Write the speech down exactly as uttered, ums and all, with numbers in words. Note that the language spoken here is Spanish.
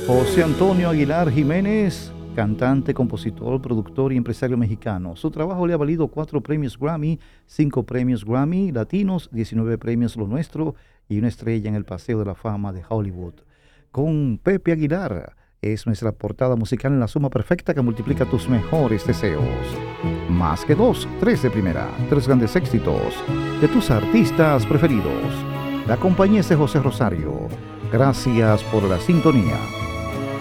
José Antonio Aguilar Jiménez, cantante, compositor, productor y empresario mexicano. Su trabajo le ha valido cuatro premios Grammy, cinco premios Grammy Latinos, diecinueve premios Lo Nuestro y una estrella en el Paseo de la Fama de Hollywood. Con Pepe Aguilar es nuestra portada musical en la suma perfecta que multiplica tus mejores deseos. Más que dos, tres de primera, tres grandes éxitos de tus artistas preferidos. La compañía es de José Rosario. Gracias por la sintonía.